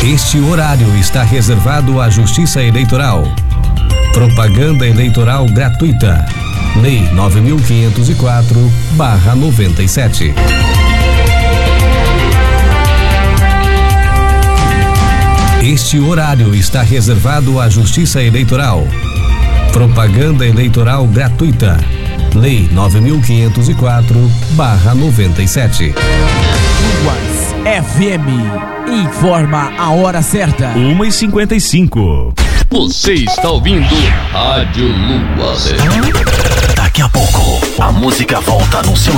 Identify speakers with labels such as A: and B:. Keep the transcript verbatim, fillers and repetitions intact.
A: Este horário está reservado à Justiça Eleitoral. Propaganda eleitoral gratuita. Lei nove mil quinhentos e quatro barra noventa e sete. Este horário está reservado à Justiça Eleitoral. Propaganda eleitoral gratuita. Lei nove mil quinhentos e quatro barra noventa e sete.
B: Luas F M informa a hora certa.
C: uma e cinquenta e cinco.
D: Você está ouvindo Rádio Luas.
E: Daqui a pouco, a música volta no seu